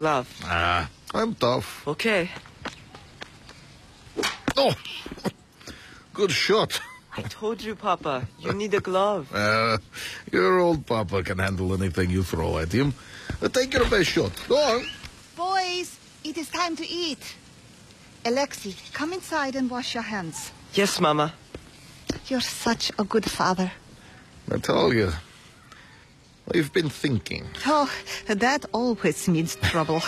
glove. I'm tough. Okay. Oh, good shot. I told you, Papa, you need a glove. Your old Papa can handle anything you throw at him. Take your best shot. Go on. Boys, it is time to eat. Alexei, come inside and wash your hands. Yes, Mama. You're such a good father. Natalia, I've been thinking. Oh, that always means trouble.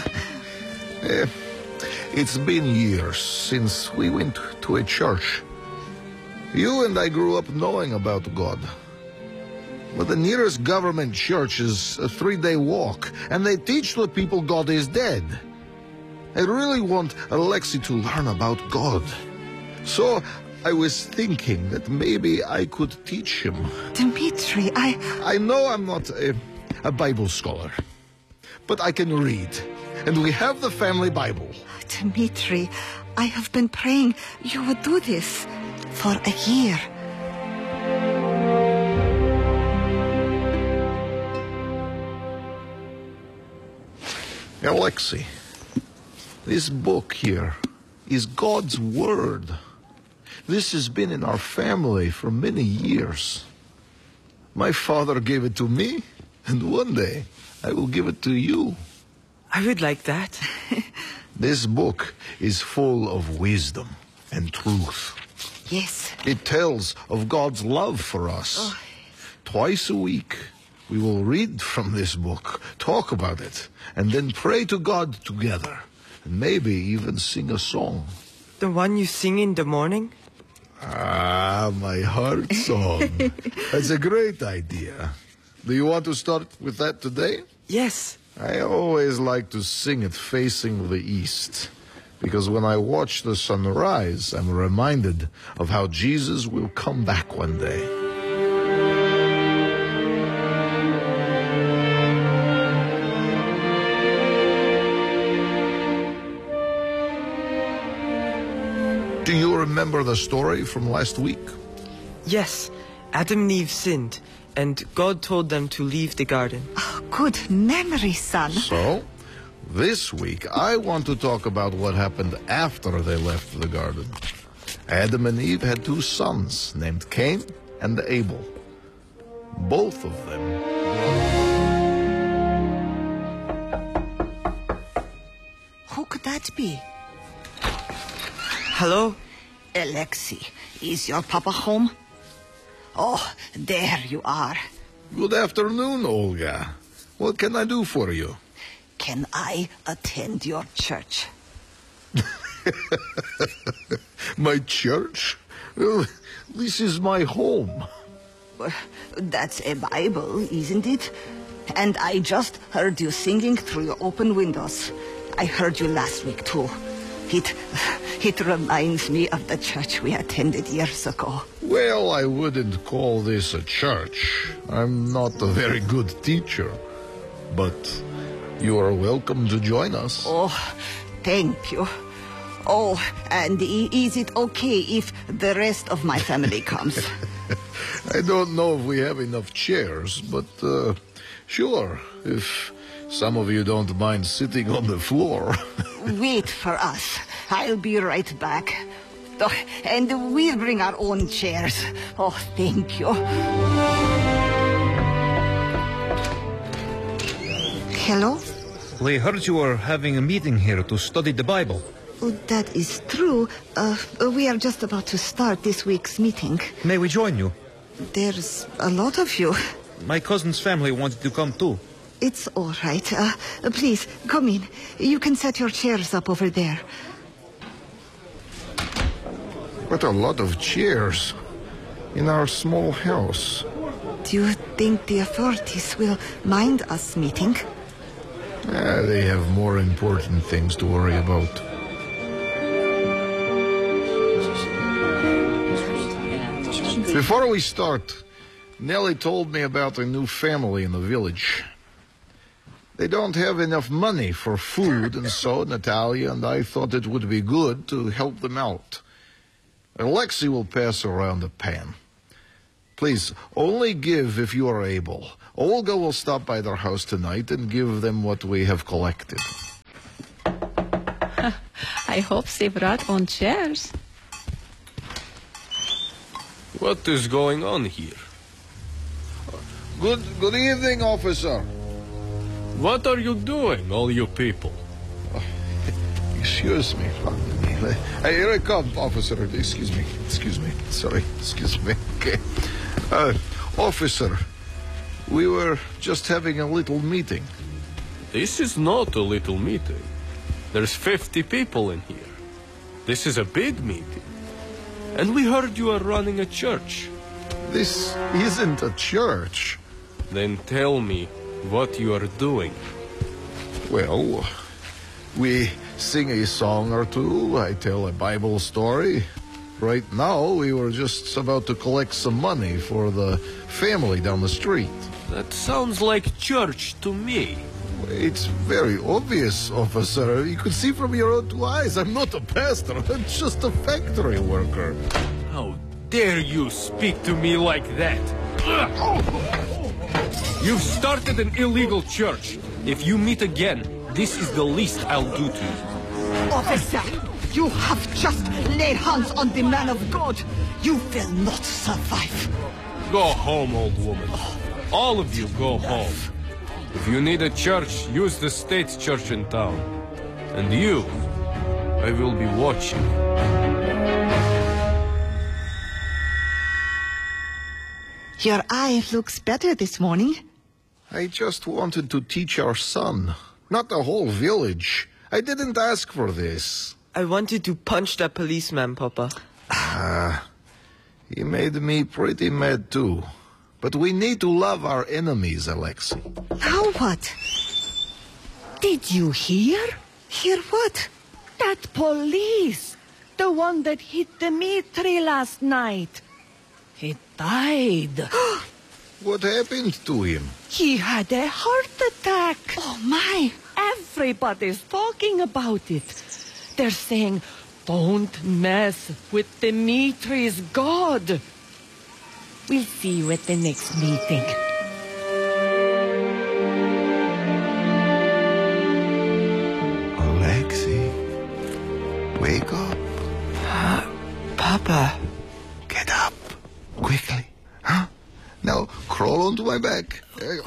It's been years since we went to a church. You and I grew up knowing about God. But the nearest government church is a 3-day walk, and they teach the people God is dead. I really want Alexei to learn about God. So I was thinking that maybe I could teach him. Dmitri, I know I'm not a Bible scholar, but I can read. And we have the family Bible. Dmitri, I have been praying you would do this for a year. Alexei, this book here is God's Word. This has been in our family for many years. My father gave it to me, and one day I will give it to you. I would like that. This book is full of wisdom and truth. Yes. It tells of God's love for us. Oh. Twice a week, we will read from this book, talk about it, and then pray to God together, and maybe even sing a song. The one you sing in the morning? My heart song. That's a great idea. Do you want to start with that today? Yes. I always like to sing it facing the east, because when I watch the sunrise, I'm reminded of how Jesus will come back one day. Do you remember the story from last week? Yes. Adam and Eve sinned, and God told them to leave the garden. Oh, good memory, son. So, this week, I want to talk about what happened after they left the garden. Adam and Eve had 2 sons named Cain and Abel. Both of them. Who could that be? Hello? Alexei, is your papa home? Oh, there you are. Good afternoon, Olga. What can I do for you? Can I attend your church? My church? Well, this is my home. That's a Bible, isn't it? And I just heard you singing through your open windows. I heard you last week, too. It reminds me of the church we attended years ago. Well, I wouldn't call this a church. I'm not a very good teacher. But you are welcome to join us. Oh, thank you. Oh, and is it okay if the rest of my family comes? I don't know if we have enough chairs, but sure, if some of you don't mind sitting on the floor. Wait for us. I'll be right back. Oh, and we'll bring our own chairs. Oh, thank you. Hello? We heard you were having a meeting here to study the Bible. Oh, that is true. We are just about to start this week's meeting. May we join you? There's a lot of you. My cousin's family wanted to come too. It's all right. Please, come in. You can set your chairs up over there. What a lot of chairs in our small house. Do you think the authorities will mind us meeting? They have more important things to worry about. Before we start, Nellie told me about a new family in the village. They don't have enough money for food, and so Natalia and I thought it would be good to help them out. Alexei will pass around a pan. Please, only give if you are able. Olga will stop by their house tonight and give them what we have collected. I hope they brought on chairs. What is going on here? Good evening, officer. What are you doing, all you people? Excuse me. Hey, here I come, officer. Excuse me. Sorry. Excuse me. Okay. Officer, we were just having a little meeting. This is not a little meeting. There's 50 people in here. This is a big meeting. And we heard you are running a church. This isn't a church. Then tell me what you are doing. Well, we sing a song or two. I tell a Bible story. Right now, we were just about to collect some money for the family down the street. That sounds like church to me. It's very obvious, officer. You could see from your own two eyes. I'm not a pastor. I'm just a factory worker. How dare you speak to me like that? You've started an illegal church. If you meet again, this is the least I'll do to you. Officer, you have just laid hands on the man of God. You will not survive. Go home, old woman. All of you go home. If you need a church, use the state church in town. And you, I will be watching. Your eye looks better this morning. I just wanted to teach our son, not the whole village. I didn't ask for this. I wanted to punch that policeman, Papa. He made me pretty mad too. But we need to love our enemies, Alexei. Now what? Did you hear? Hear what? That police! The one that hit Dmitri last night. He died. What happened to him? He had a heart attack. Oh, my. Everybody's talking about it. They're saying, don't mess with Dmitri's God. We'll see you at the next meeting. Alexei, wake up. Papa. Get up. Quickly. Huh? Now, crawl onto my back.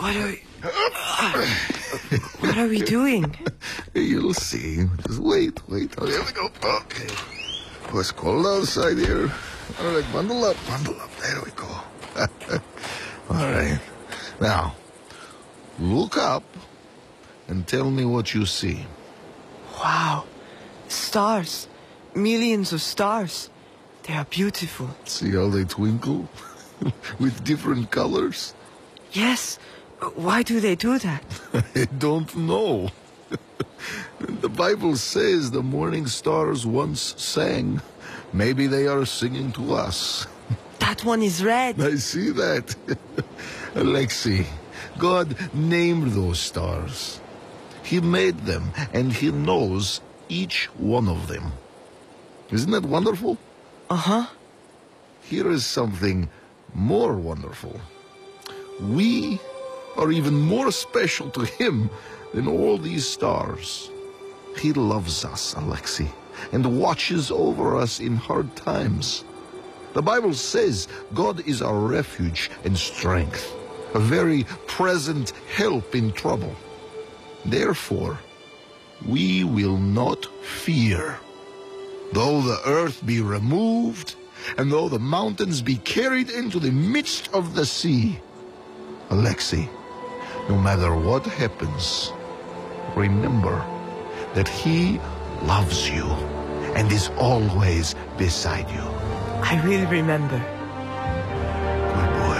What are we doing? You'll see. Just wait. Oh, there we go. Okay. Oh, it's cold outside here. All right, bundle up. There we go. All right. Now, look up and tell me what you see. Wow. Stars. Millions of stars. They are beautiful. See how they twinkle? With different colors? Yes. Why do they do that? I don't know. The Bible says the morning stars once sang. Maybe they are singing to us. That one is red. I see that. Alexei, God named those stars. He made them, and He knows each one of them. Isn't that wonderful? Uh-huh. Here is something more wonderful. We are even more special to Him than all these stars. He loves us, Alexei, and watches over us in hard times. The Bible says God is our refuge and strength, a very present help in trouble. Therefore, we will not fear. Though the earth be removed, and though the mountains be carried into the midst of the sea. Alexei, no matter what happens, remember that He loves you and is always beside you. I will remember. Good boy.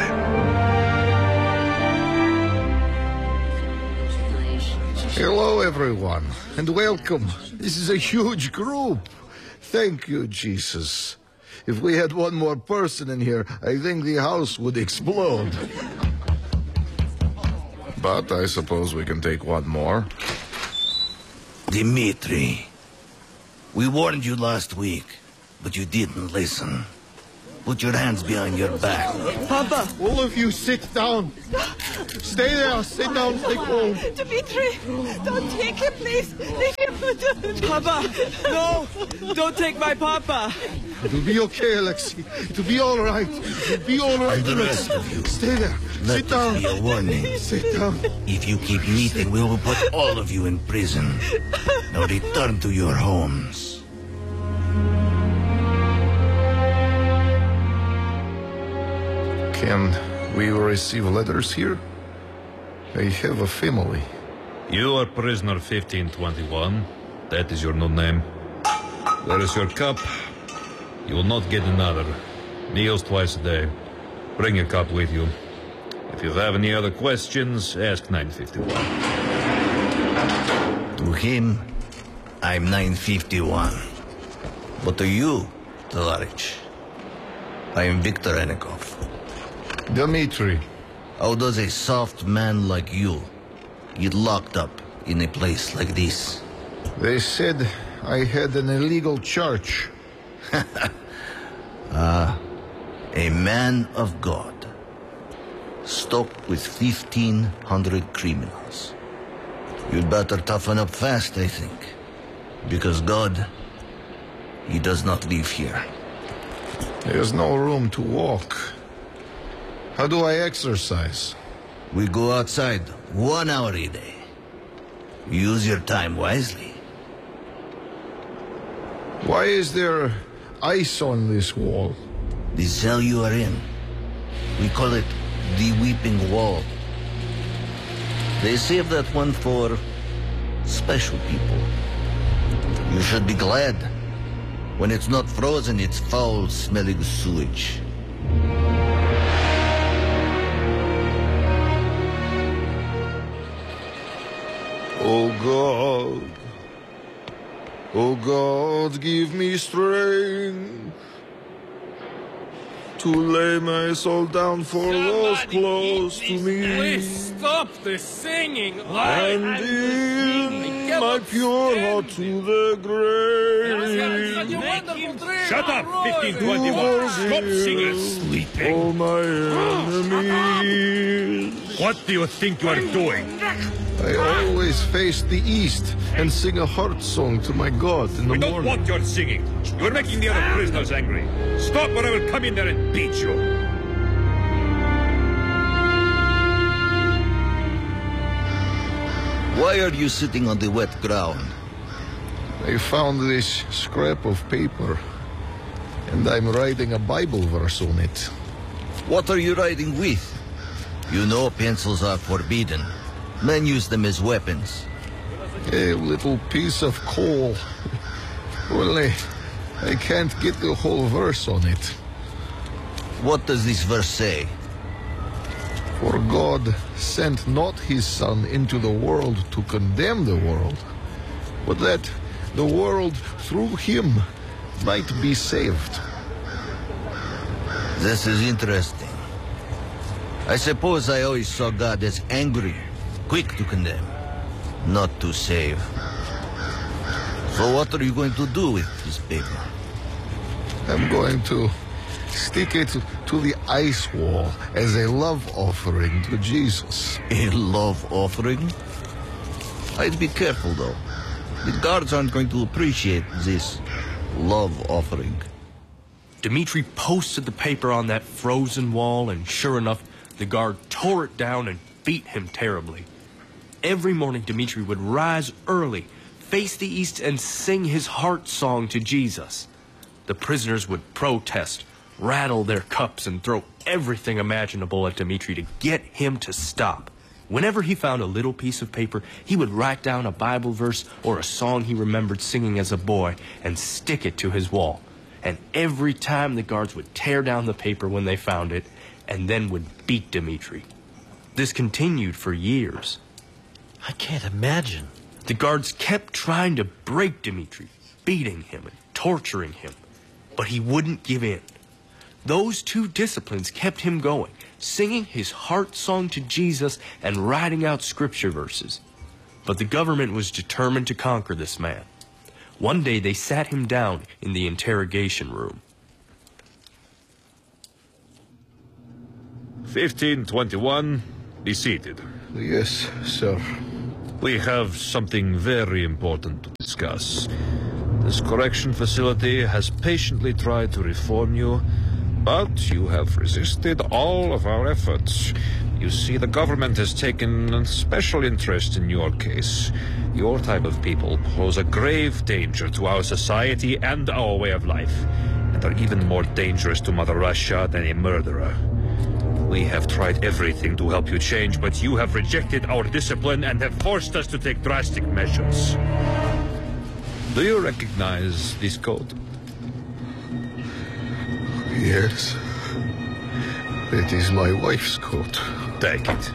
Hello, everyone, and welcome. This is a huge group. Thank you, Jesus. If we had one more person in here, I think the house would explode. But I suppose we can take one more. Dmitri, we warned you last week, but you didn't listen. Put your hands behind your back. Papa! All of you sit down. Stay there. Sit down. Stay calm. Dmitri, don't take him, please. Leave him Papa, no! Don't take my papa! It'll be okay, Alexei. It'll be all right. It'll be all right, And the rest Alexei. of you, Stay there. let Sit down. it be a warning. Sit down. If you keep meeting, we will put all of you in prison. Now return to your homes. Can we receive letters here? I have a family. You are prisoner 1521. That is your new name. There is your cup. You will not get another. Meals twice a day. Bring your cup with you. If you have any other questions, ask 951. To him, I'm 951. But to you, Tovarich, I am Viktor Enikov. Dmitri. How does a soft man like you get locked up in a place like this? They said I had an illegal charge. A man of God, stuck with 1,500 criminals. You'd better toughen up fast, I think. Because God, He does not live here. There's no room to walk. How do I exercise? We go outside 1 hour a day. Use your time wisely. Why is there ice on this wall? The cell you are in, we call it the Weeping Wall. They save that one for special people. You should be glad. When it's not frozen, it's foul-smelling sewage. Oh God, oh God, give me strength to lay my soul down for those close to me, Please stop the singing. and in my pure heart to the grave. Shut up, 1521. Stop singing. All Sleeping. my enemies. What do you think you are doing? I always face the east and sing a heart song to my God in the We don't morning. want your singing. You're making the other prisoners angry. Stop or I will come in there and beat you. Why are you sitting on the wet ground? I found this scrap of paper, and I'm writing a Bible verse on it. What are you writing with? You know pencils are forbidden. Men use them as weapons. A little piece of coal. Only I can't get the whole verse on it. What does this verse say? For God sent not his Son into the world to condemn the world, but that the world through him might be saved. This is interesting. I suppose I always saw God as angry, quick to condemn, not to save. So what are you going to do with this paper? I'm going to stick it to the ice wall as a love offering to Jesus. A love offering? I'd be careful, though. The guards aren't going to appreciate this love offering. Dmitri posted the paper on that frozen wall, and sure enough, the guard tore it down and beat him terribly. Every morning, Dmitri would rise early, face the east, and sing his heart song to Jesus. The prisoners would protest, rattle their cups, and throw everything imaginable at Dmitri to get him to stop. Whenever he found a little piece of paper, he would write down a Bible verse or a song he remembered singing as a boy and stick it to his wall. And every time the guards would tear down the paper when they found it, and then would beat Dmitri. This continued for years. I can't imagine. The guards kept trying to break Dmitri, beating him and torturing him, but he wouldn't give in. Those two disciplines kept him going, singing his heart song to Jesus and writing out scripture verses. But the government was determined to conquer this man. One day they sat him down in the interrogation room. 1521, be seated. Yes, sir. We have something very important to discuss. This correction facility has patiently tried to reform you, but you have resisted all of our efforts. You see, the government has taken a special interest in your case. Your type of people pose a grave danger to our society and our way of life, and are even more dangerous to Mother Russia than a murderer. We have tried everything to help you change, but you have rejected our discipline and have forced us to take drastic measures. Do you recognize this code? Yes. It is my wife's coat. Take it.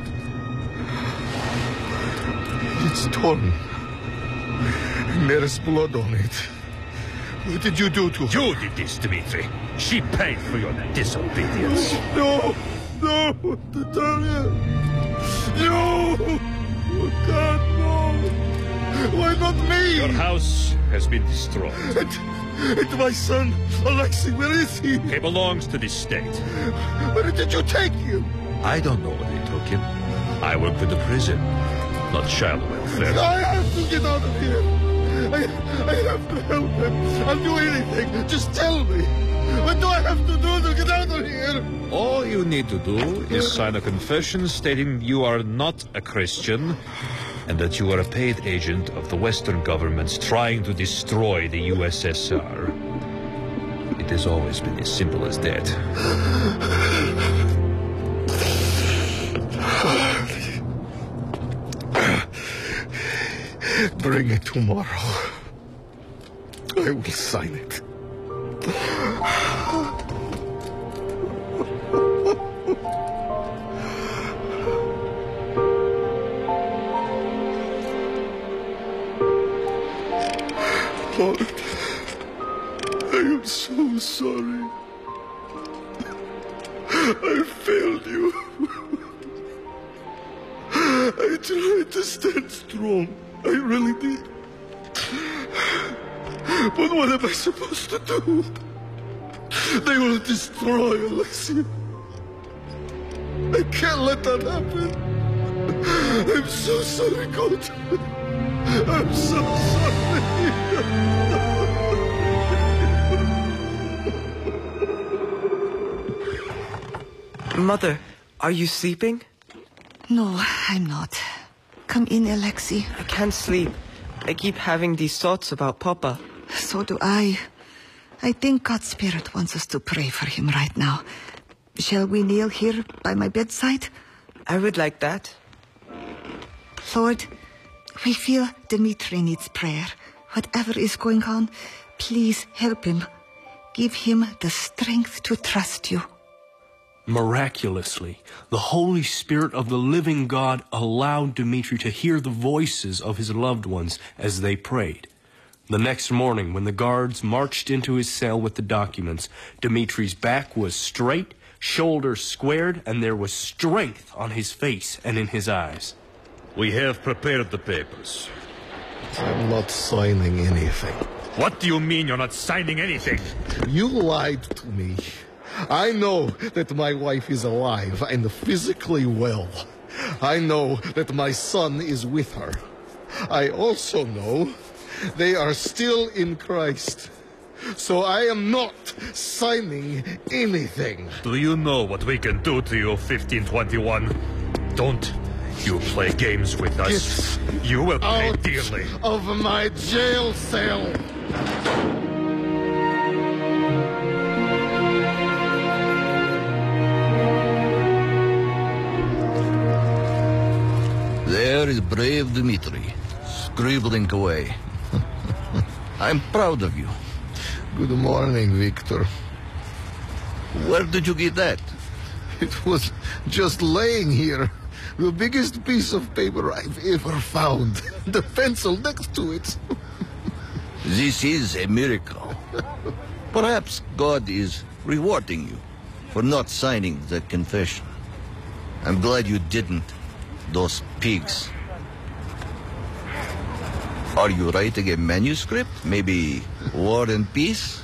It's torn. And there's blood on it. What did you do to her? You did this, Dmitri. She paid for your disobedience. No! No! Natalia! No! Oh, God, no! Why not me? Your house has been destroyed. And my son, Alexei, where is he? He belongs to this state. Where did you take him? I don't know where they took him. I work for the prison, not child welfare. I have to get out of here. I have to help him. I'll do anything. Just tell me. What do I have to do to get out of here? All you need to do is sign a confession stating you are not a Christian and that you are a paid agent of the Western governments trying to destroy the USSR. It has always been as simple as that. Bring it tomorrow. I will sign it. Lord, I am so sorry. I failed you. I tried to stand strong. I really did. But what am I supposed to do? They will destroy Alexia. I can't let that happen. I'm so sorry, God. I'm so sorry. Mother, are you sleeping? No, I'm not. Come in, Alexei. I can't sleep. I keep having these thoughts about Papa. So do I. I think God's Spirit wants us to pray for him right now. Shall we kneel here by my bedside? I would like that. Lord, we feel Dmitri needs prayer. Whatever is going on, please help him. Give him the strength to trust you. Miraculously, the Holy Spirit of the living God allowed Dmitri to hear the voices of his loved ones as they prayed. The next morning, when the guards marched into his cell with the documents, Dmitri's back was straight, shoulders squared, and there was strength on his face and in his eyes. We have prepared the papers. I'm not signing anything. What do you mean you're not signing anything? You lied to me. I know that my wife is alive and physically well. I know that my son is with her. I also know they are still in Christ. So I am not signing anything. Do you know what we can do to you, 1521? Don't you play games with us. You will pay dearly. Of my jail cell. There is brave Dmitri, scribbling away. I'm proud of you. Good morning, Victor. Where did you get that? It was just laying here. The biggest piece of paper I've ever found. The pencil next to it. This is a miracle. Perhaps God is rewarding you for not signing that confession. I'm glad you didn't. Those pigs. Are you writing a manuscript? Maybe War and Peace?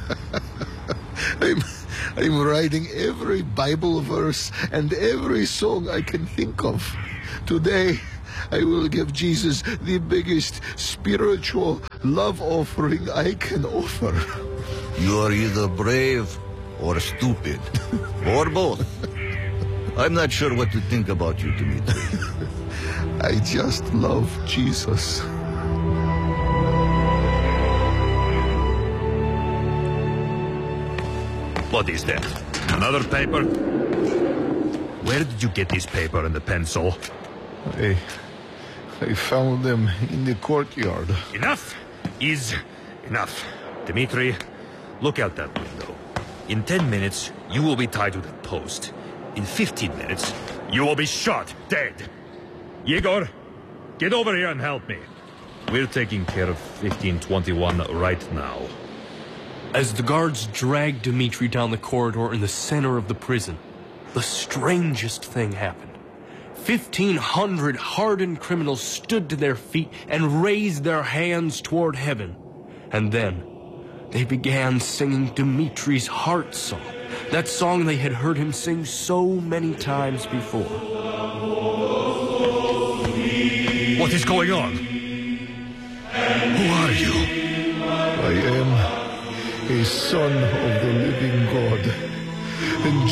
I'm writing every Bible verse and every song I can think of. Today, I will give Jesus the biggest spiritual love offering I can offer. You are either brave or stupid, or both. I'm not sure what to think about you, Dmitri. I just love Jesus. What is that? Another paper? Where did you get this paper and the pencil? I found them in the courtyard. Enough is enough. Dmitri, look out that window. In 10 minutes, you will be tied to that post. In 15 minutes, you will be shot, dead. Yegor, get over here and help me. We're taking care of 1521 right now. As the guards dragged Dmitri down the corridor in the center of the prison, the strangest thing happened. 1,500 hardened criminals stood to their feet and raised their hands toward heaven. And then they began singing Dmitri's heart song, that song they had heard him sing so many times before. What is going on? Who are you? I am a son of the living God. And